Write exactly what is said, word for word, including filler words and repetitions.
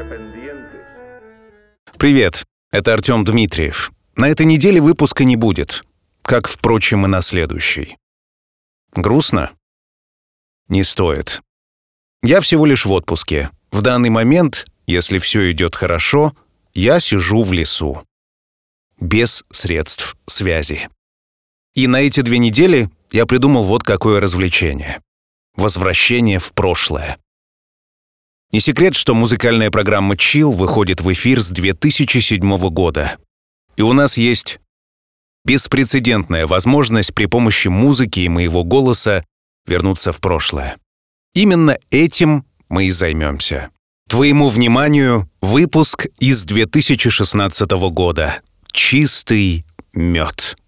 Привет, это Артем Дмитриев. На этой неделе выпуска не будет, как, впрочем, и на следующей. Грустно? Не стоит. Я всего лишь в отпуске. В данный момент, если все идет хорошо, я сижу в лесу. Без средств связи. И на эти две недели я придумал вот какое развлечение. Возвращение в прошлое. Не секрет, что музыкальная программа Chill выходит в эфир с две тысячи седьмого года. И у нас есть беспрецедентная возможность при помощи музыки и моего голоса вернуться в прошлое. Именно этим мы и займемся. Твоему вниманию выпуск из две тысячи шестнадцатого года. Чистый мед.